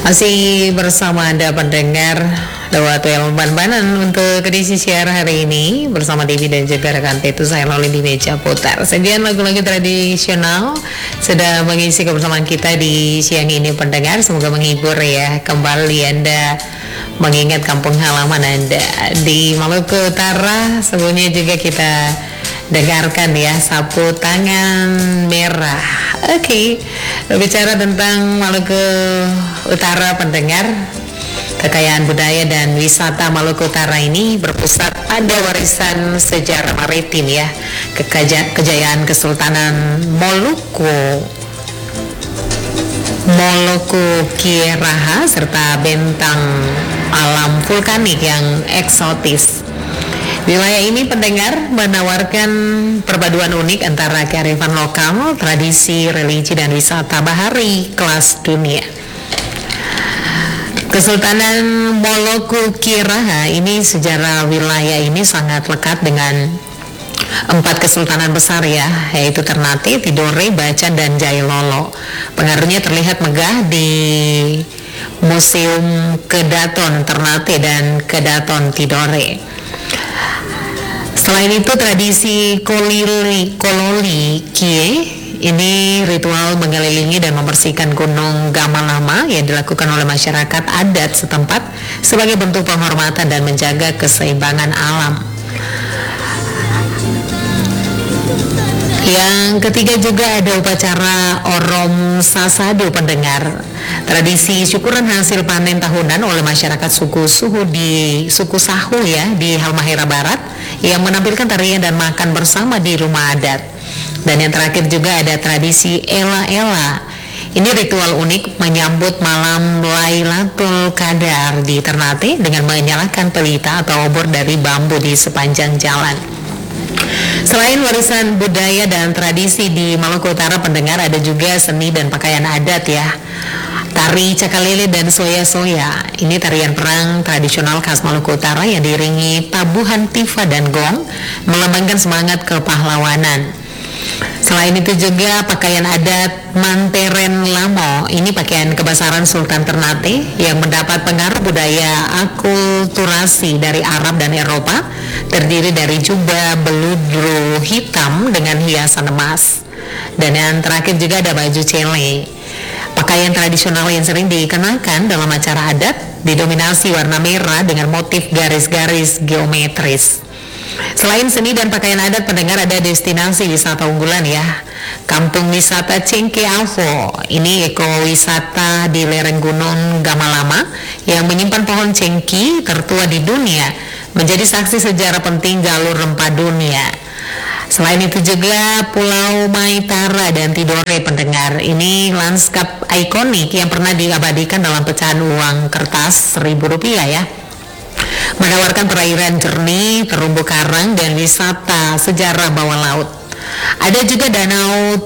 Masih bersama Anda pendengar lewat Ban-Banan untuk edisi siar hari ini bersama Devi dan juga rekan Petu saya Loli di meja putar. Sajian lagu-lagu tradisional sudah mengisi kebersamaan kita di siang ini pendengar. Semoga menghibur ya. Kembali Anda mengingat kampung halaman Anda di Maluku Utara. Sebelumnya juga kita dengarkan ya Sapu Tangan Merah. Oke, berbicara tentang Maluku Utara pendengar, kekayaan budaya dan wisata Maluku Utara ini berpusat pada warisan sejarah maritim ya, kejayaan Kesultanan Moluku Kieraha serta bentang alam vulkanik yang eksotis. Wilayah ini pendengar menawarkan perpaduan unik antara kearifan lokal, tradisi, religi, dan wisata bahari kelas dunia. Kesultanan Moluku Kieraha ini, sejarah wilayah ini sangat lekat dengan 4 kesultanan besar ya, yaitu Ternate, Tidore, Bacan, dan Jailolo. Pengaruhnya terlihat megah di Museum Kedaton Ternate dan Kedaton Tidore. Selain itu, tradisi kololi kie ini ritual mengelilingi dan membersihkan gunung Gamalama yang dilakukan oleh masyarakat adat setempat sebagai bentuk penghormatan dan menjaga keseimbangan alam. Yang ketiga juga ada upacara Orom Sasado pendengar. Tradisi syukuran hasil panen tahunan oleh masyarakat suku Sahu ya di Halmahera Barat yang menampilkan tarian dan makan bersama di rumah adat. Dan yang terakhir juga ada tradisi Ela-Ela. Ini ritual unik menyambut malam Lailatul Qadar di Ternate dengan menyalakan pelita atau obor dari bambu di sepanjang jalan. Selain warisan budaya dan tradisi di Maluku Utara pendengar, ada juga seni dan pakaian adat ya. Tari Cakalele dan Soya-Soya, ini tarian perang tradisional khas Maluku Utara yang diiringi tabuhan tifa dan gong, melambangkan semangat kepahlawanan. Selain itu juga pakaian adat Manteren Lamo, ini pakaian kebesaran Sultan Ternate yang mendapat pengaruh budaya akulturasi dari Arab dan Eropa, terdiri dari jubah beludru hitam dengan hiasan emas. Dan yang terakhir juga ada baju cele, pakaian tradisional yang sering dikenakan dalam acara adat, didominasi warna merah dengan motif garis-garis geometris. Selain seni dan pakaian adat pendengar, ada destinasi wisata unggulan ya. Kampung wisata Cengke Alvo, ini ekowisata di lereng gunung Gamalama yang menyimpan pohon cengki tertua di dunia, menjadi saksi sejarah penting jalur rempah dunia. Selain itu juga Pulau Maitara dan Tidore pendengar, ini lanskap ikonik yang pernah diabadikan dalam pecahan uang kertas Rp1.000 ya, menawarkan perairan jernih, terumbu karang, dan wisata sejarah bawah laut. Ada juga Danau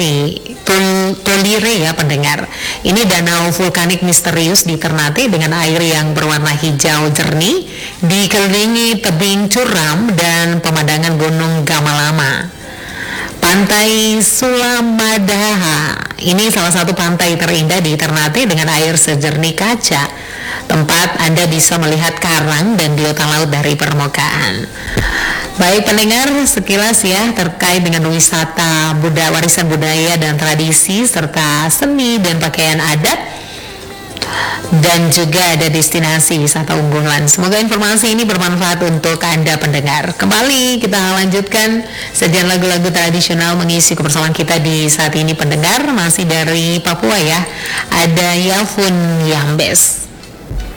Tolire ya pendengar. Ini danau vulkanik misterius di Ternate dengan air yang berwarna hijau jernih, dikelilingi tebing curam dan pemandangan gunung Gamalama. Pantai Sulamadaha, ini salah satu pantai terindah di Ternate dengan air sejernih kaca. Tempat Anda bisa melihat karang dan biota laut dari permukaan. Baik pendengar, sekilas ya terkait dengan wisata warisan budaya dan tradisi serta seni dan pakaian adat, dan juga ada destinasi wisata unggulan. Semoga informasi ini bermanfaat untuk Anda pendengar. Kembali kita lanjutkan sajian lagu-lagu tradisional mengisi kebersamaan kita di saat ini pendengar, masih dari Papua ya. Ada Yafun Yambes.